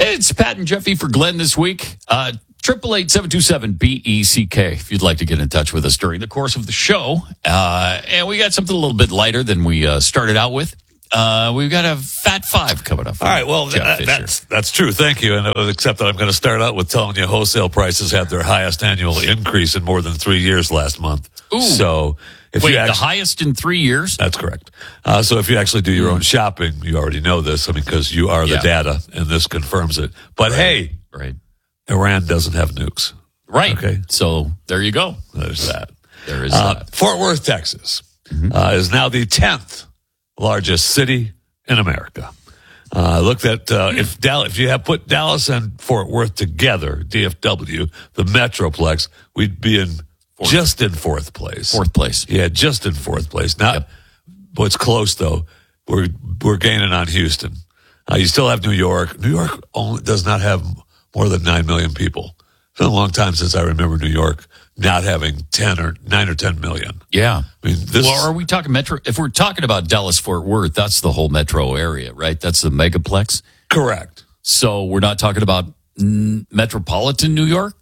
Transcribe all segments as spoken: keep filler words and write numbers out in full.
It's Pat and Jeffy for Glenn this week. Uh, Triple eight seven two seven B E C K. If you'd like to get in touch with us during the course of the show, uh, and we got something a little bit lighter than we uh, started out with. Uh, we've got a Fat Five coming up. All right, well, that, that's that's true. Thank you. And uh, except that I'm going to start out with telling you wholesale prices had their highest annual increase in more than three years last month. Ooh. So if Wait, you actually, the highest in three years? That's correct. Uh, so if you actually do your own shopping, you already know this. I mean, because you are the Yeah. data, and this confirms it. But Right. hey, Right. Iran doesn't have nukes. Right. Okay. So there you go. There's that. There is Uh, that. Fort Worth, Texas, uh, is now the tenth largest city in America. Uh, looked at uh, if Dallas, if you have put Dallas and Fort Worth together, D F W, the Metroplex, we'd be in Fourth. just in fourth place. Fourth place. Yeah, just in fourth place. Not Yep. what's close though. We're we're gaining on Houston. Uh, you still have New York. New York only does not have more than nine million people. It's been a long time since I remember New York not having ten or nine or ten million. Yeah. I mean, this. Well, are we talking metro? If we're talking about Dallas Fort Worth, that's the whole metro area, right? That's the megaplex. Correct. So we're not talking about mm, metropolitan New York,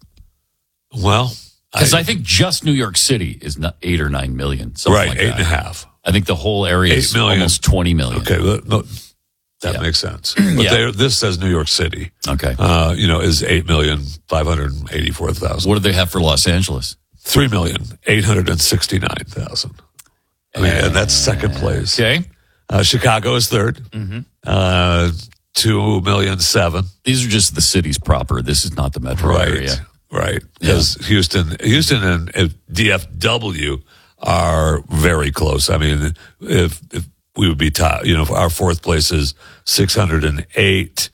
Well, because I, I think just New York City is not eight or nine million. Something right, like eight that. and a half. I think the whole area Eight is million. almost twenty million. Okay, well, no, that Yeah. makes sense. But Yeah. they, this says New York City. Okay. Uh, you know, is eight million five hundred eighty-four thousand. What do they have for Los Angeles? Three million eight hundred sixty-nine thousand. I mean, and that's second place. Okay. Uh, Chicago is third. Mm-hmm. Uh, two million seven. These are just the cities proper. This is not the metro Right. area. Right. Because Houston, Houston and uh, D F W are very close. I mean, if, if we would be top, you know, our fourth place is six hundred eight,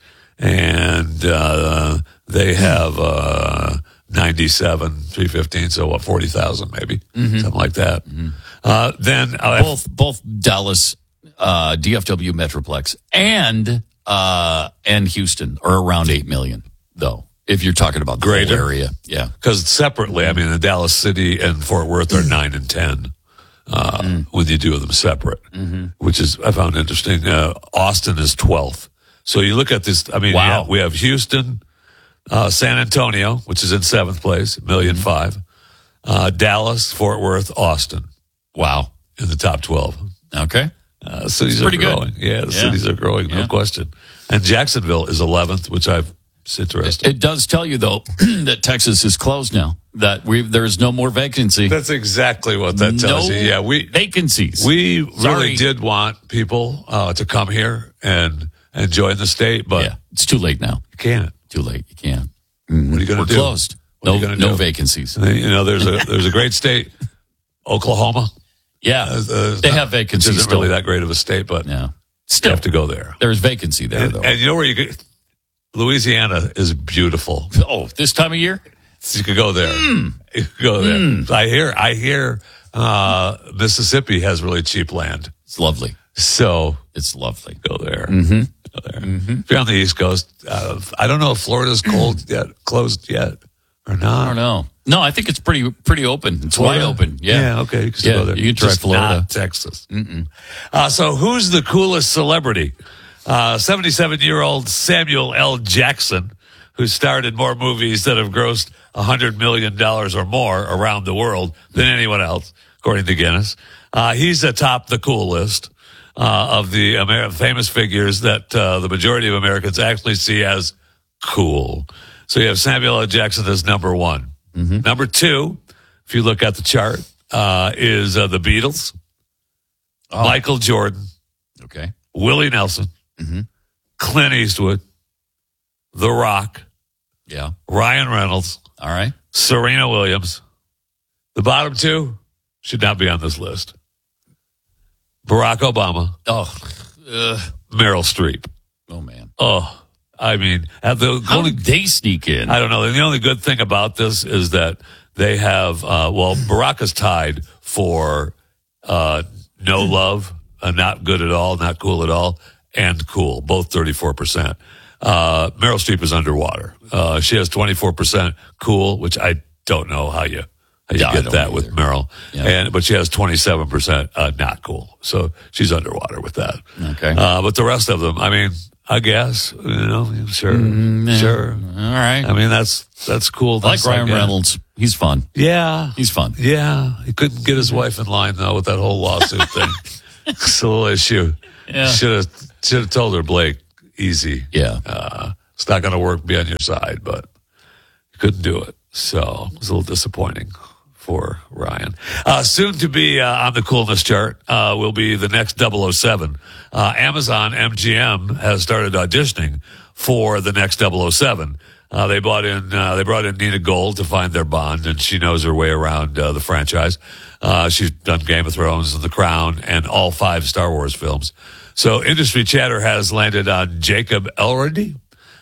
and uh, they have uh, ninety-seven, three fifteen, so what, forty thousand maybe, Mm-hmm. something like that. Uh, then uh, Both both Dallas, uh, D F W Metroplex, and uh, and Houston are around eight million, though. If you're talking about the whole Greater. area, yeah. because separately, I mean, the Dallas City and Fort Worth are nine and ten uh, Mm-hmm. when you do them separate, which is I found interesting. Uh, Austin is twelfth. So you look at this. I mean, Wow. yeah, we have Houston, uh, San Antonio, which is in seventh place, million Mm-hmm. five. Uh, Dallas, Fort Worth, Austin Wow. in the top twelve. Okay. Uh, cities It's are pretty good. growing. Yeah, the Yeah. cities are growing, no Yeah. question. And Jacksonville is eleventh, which I've. It's interesting. It does tell you though that Texas is closed now. That we there is no more vacancy. That's exactly what that tells no you. Yeah, we vacancies. We Sorry. really did want people uh, to come here and, and join the state, but yeah, it's too late now. you can't. Too late. You can't. What are you going We're to do? closed. What are No, you gonna no do? vacancies. You know, there's a there's a great state, Oklahoma. Yeah, Uh, uh, they not- have vacancies. Which isn't still. really that great of a state, but Yeah, you still have to go there. there's vacancy there And, though. and you know where you get? Louisiana is beautiful. oh, this time of year. So you could go there. Hmm. You could go there. I hear. I hear. Uh, Mississippi has really cheap land, It's lovely. so It's lovely. go there. Mm-hmm. Go there. If you're on the East Coast, uh, I don't know if Florida's cold yet, closed yet, or not. I don't know. No, I think it's pretty pretty open. It's wide open. Yeah. Yeah. Okay. You can still Yeah, go there. you can try Just Florida. not Texas. Uh, so, who's the coolest celebrity? Uh, seventy-seven-year-old Samuel L. Jackson, who starred in more movies that have grossed one hundred million dollars or more around the world than anyone else, according to Guinness. Uh, he's atop the cool list uh, of the Amer- famous figures that uh, the majority of Americans actually see as cool. So you have Samuel L. Jackson as number one. Mm-hmm. Number two, if you look at the chart, uh, is uh, the Beatles, Oh. Michael Jordan, Okay. Willie Nelson, Mm-hmm. Clint Eastwood, The Rock, Yeah. Ryan Reynolds, All right. Serena Williams. The bottom two should not be on this list. Barack Obama, Oh. Uh, Meryl Streep. oh man. Oh, I mean, and the How only did they sneak in? I don't know. And the only good thing about this is that they have, uh, well, Barack is tied for uh, no love, uh, not good at all, not cool at all, and cool, both thirty-four percent. Uh, Meryl Streep is underwater. Uh, she has twenty-four percent cool, which I don't know how you how you Yeah, I get don't that with either. Meryl. Yeah. And but she has twenty-seven percent uh, not cool. So she's underwater with that. Okay. Uh, but the rest of them, I mean, I guess. You know, sure, Mm, yeah. sure. All right. I mean, that's that's cool. I like That's Ryan uh, Reynolds. He's fun. Yeah, He's fun. yeah. He couldn't get his wife in line though with that whole lawsuit thing. It's a little issue. Yeah. Should have should have told her, Blake, easy. Yeah. Uh, it's not going to work. Be on your side, but he couldn't do it. So it was a little disappointing for Ryan. Uh, soon to be uh, on the coolness chart uh, will be the next double oh seven. Uh, Amazon M G M has started auditioning for the next double oh seven. Uh, they brought in uh, they brought in Nina Gold to find their Bond, and she knows her way around uh, the franchise. Uh, she's done Game of Thrones and The Crown and all five Star Wars films. So industry chatter has landed on Jacob Elordi,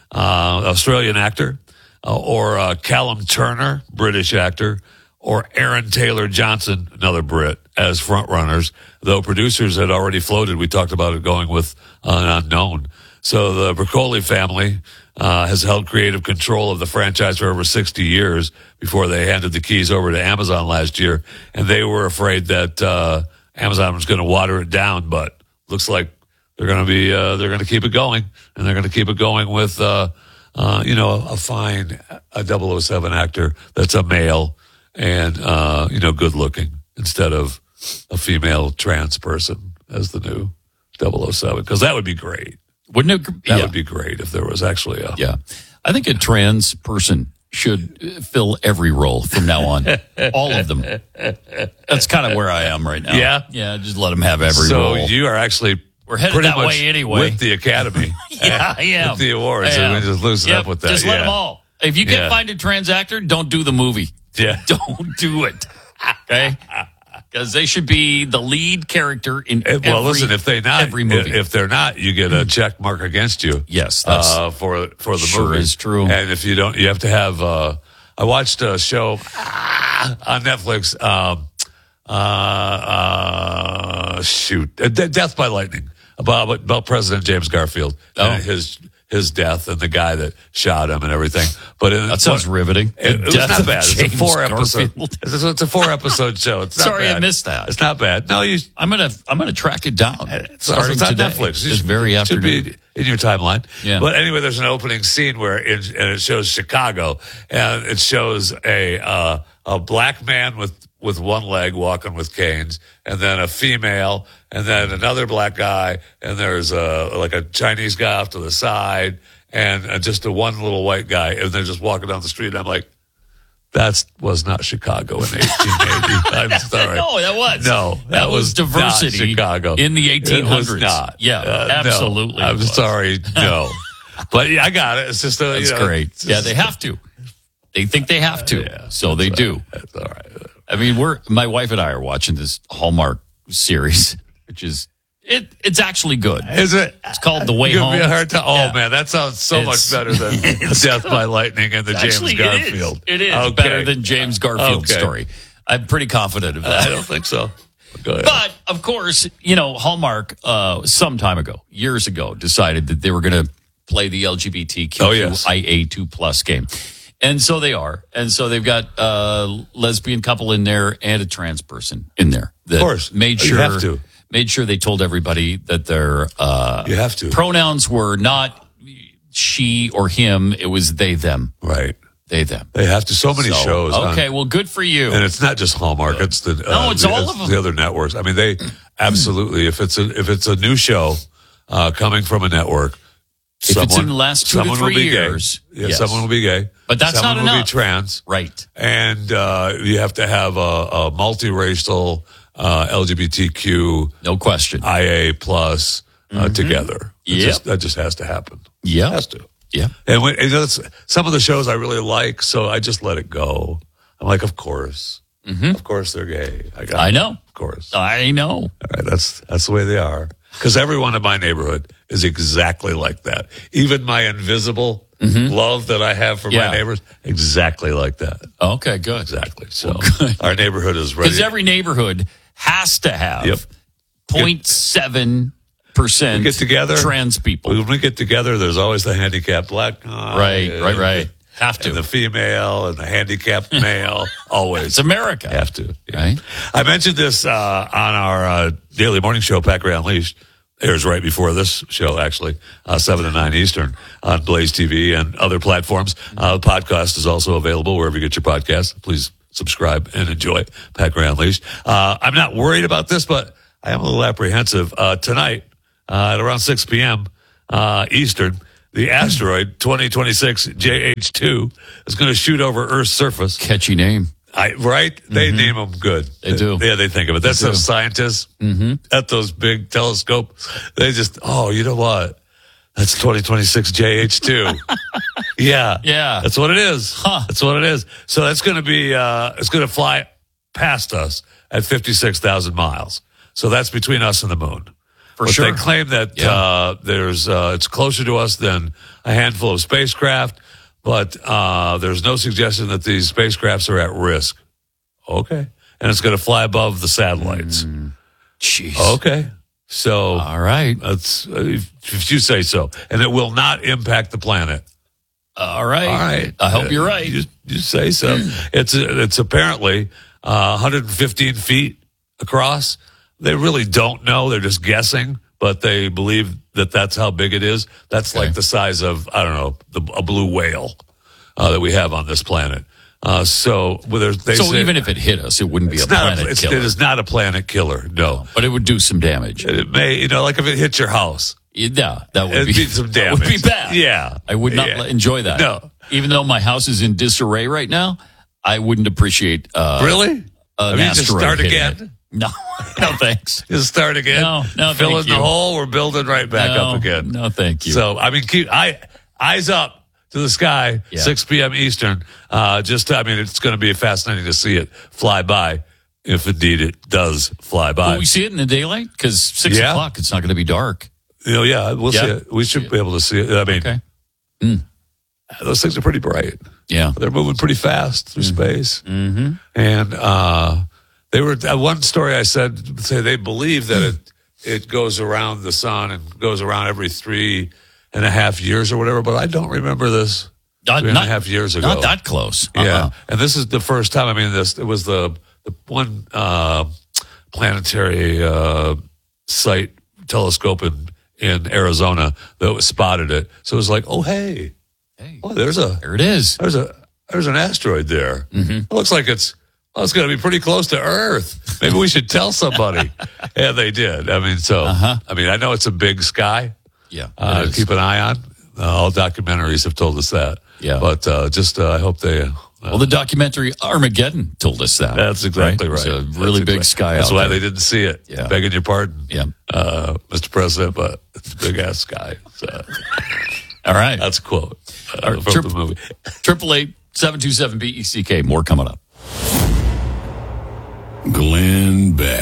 uh, Australian actor, uh, or uh, Callum Turner, British actor, or Aaron Taylor Johnson, another Brit, as frontrunners, though producers had already floated. We talked about it going with uh, an unknown. So the Broccoli family uh, has held creative control of the franchise for over sixty years before they handed the keys over to Amazon last year. And they were afraid that uh, Amazon was going to water it down, but looks like they're going to be, uh, they're going to keep it going, and they're going to keep it going with, uh, uh, you know, a fine, a double oh seven actor that's a male and, uh, you know, good looking instead of a female trans person as the new double oh seven, because that would be great. Wouldn't it? That yeah. would be great if there was actually a. Yeah. I think a trans person should uh, fill every role from now on. All of them. That's kind of where I am right now. Yeah? Yeah, just let them have every So role. you are actually We're headed pretty that much way anyway. with the Academy. Yeah, I am. With the awards. I am. And we just loosen Yep, up with that. Just let yeah. them all. If you can Yeah. find a trans actor, don't do the movie. Yeah. Don't do it. Okay? Because they should be the lead character in Eh, every, well, listen, if they not, every movie. if they're not, you get a check mark against you. Yes, that's uh, for for the sure movie. is true. And if you don't, you have to have. Uh, I watched a show ah, on Netflix. Um, uh, uh, shoot, uh, De- Death by Lightning about about President James Garfield Oh. and his his death and the guy that shot him and everything. But in, that sounds riveting. It, it was Death not of bad. It's a James four episode. Garfield. It's a, it's a four episode show. It's not Sorry, bad. I missed that. It's not bad. No, you. I'm gonna I'm gonna track it down. It's, starting it's on today. Netflix. This very It should afternoon. be in your timeline. Yeah. But anyway, there's an opening scene where it, and it shows Chicago, and it shows a uh, a black man with with one leg walking with canes, and then a female, and then another black guy, and there's a like a Chinese guy off to the side, and uh, just a one little white guy, and they're just walking down the street. And I'm like, that was not Chicago in eighteen eighty. I'm sorry. No, that was. No, that, that was, was diversity not Chicago. in the eighteen hundreds. It was not. Yeah, Uh, no. absolutely. I'm it was. sorry. No. But yeah, I got it. It's just a, That's you know, great. it's Yeah, just- they have to. They think they have to, Yeah, so they do. That's all right. I mean, we're my wife and I are watching this Hallmark series, which is it. It's actually good. Is it? It's called The Way Give Home. me a hard time. Oh Yeah. man, that sounds so It's- much better than Death by Lightning and the Actually, James Garfield. It is, it is Okay. better than James Garfield Okay. story. I'm pretty confident of I that. don't think so. Go ahead. But of course, you know, Hallmark uh, some time ago, years ago, decided that they were going to play the L G B T Q Oh, yes. I A two plus game. And so they are. And so they've got a lesbian couple in there and a trans person in there. That Of course. Made You sure, have to. made sure they told everybody that their uh, You have to. pronouns were not she or him. It was they, them. Right. They, them. They have to. So many So, shows. on- Okay, well, good for you. And it's not just Hallmark; it's the uh, No, it's the, all of them. the other networks. I mean, they absolutely. If it's a if it's a new show uh, coming from a network, If it's in the last two to someone will three be years, gay. Yeah, yes. someone will be gay, But that's someone not will enough. be trans, Right. and uh, you have to have a, a multiracial uh, L G B T Q No question. I A plus uh, together. It Yep. just, that just has to happen. Yeah. Has to. Yeah. And, when, and that's, some of the shows I really like, so I just let it go. I'm like, of course, of course they're gay. I, got I it. know. Of course. I know. All right, that's that's the way they are. Because everyone in my neighborhood is exactly like that. Even my invisible love that I have for Yeah. my neighbors, exactly like that. Okay, good. Exactly. So good. our neighborhood is ready. Because every neighborhood has to have Yep. zero point seven percent We get together. trans people. When we get together, there's always the handicapped black guy. Right, and right, right. the- Have to. And the female and the handicapped male. Always. It's America. Have to. Yeah. Right? I mentioned this uh, on our uh, daily morning show, Pat Gray Unleashed. airs right before this show, actually, uh, seven to nine Eastern on Blaze T V and other platforms. Uh, the podcast is also available wherever you get your podcasts. Please subscribe and enjoy Pat Gray Unleashed. Uh, I'm not worried about this, but I am a little apprehensive. Uh, tonight, uh, at around six p.m. Uh, Eastern, the asteroid twenty twenty-six J H two is going to shoot over Earth's surface. Catchy name. I, right? They mm-hmm. name them good. They do. Yeah, they think of it. That's those scientists mm-hmm. at those big telescopes. They just, oh, you know what? That's twenty twenty-six J H two. yeah. Yeah. That's what it is. Huh. That's what it is. So that's going to be, uh, it's going to fly past us at fifty-six thousand miles. So that's between us and the moon. For but sure. They claim that yeah. uh, there's, uh, it's closer to us than a handful of spacecraft. But uh, there's no suggestion that these spacecrafts are at risk. Okay. And it's going to fly above the satellites. Mm, jeez. Okay. So. All right. That's, uh, if, if you say so. And it will not impact the planet. All right. All right. I hope you're right. You, you say so. it's it's apparently uh, one hundred fifteen feet across. They really don't know. They're just guessing. But they believe that that's how big it is. That's okay. like the size of, I don't know, the, a blue whale uh, that we have on this planet. Uh, so well, they so say, even if it hit us, it wouldn't be a not planet a, it's, killer. It is not a planet killer, no. But it would do some damage. It may, you know, like if it hit your house. Yeah, that would It'd be, be some damage. That would be bad. Yeah. I would not yeah. enjoy that. No. Even though my house is in disarray right now, I wouldn't appreciate uh, Really? an I mean, just asteroid start hitting again? it. No, no thanks. Just start again. No, no, Fill thank in you. the hole. We're building right back no, up again. No, thank you. So I mean, keep I eyes up to the sky. Yeah. six p.m. Eastern. Uh, just I mean, it's going to be fascinating to see it fly by, if indeed it does fly by. Will we see it in the daylight? Because six Yeah. o'clock, it's not going to be dark. You know, yeah, we'll Yeah. see it. We should be able to see it. I mean, Okay. Mm. those things are pretty bright. Yeah. They're moving pretty fast through Mm-hmm. space. Mm-hmm. And uh, they were uh, one story I said say they believe that it it goes around the sun and goes around every three and a half years or whatever. But I don't remember this Not, three and not, a half years ago. Not that close. Uh-uh. Yeah, and this is the first time. I mean, this it was the the one uh, planetary uh, site telescope in in Arizona that spotted it. So it was like, oh hey, Hey, oh, there's a there it is. there's a there's an asteroid there. Mm-hmm. It looks like it's well, it's going to be pretty close to Earth. Maybe we should tell somebody. And they did. I mean, so Uh-huh. I mean, I know it's a big sky. Yeah. Uh, it is. keep an eye on. Uh, all documentaries have told us that. Yeah. But uh, just uh, I hope they. Uh, Well, the documentary Armageddon told us that. that's exactly right. It's a That's really big exactly- sky That's out why there. they didn't see it. Yeah. Begging your pardon, Yeah. uh, Mister President, but it's a big ass sky. So, All right. that's a quote uh, Our from trip- the movie. Triple eight seven two seven B E C K. More coming up.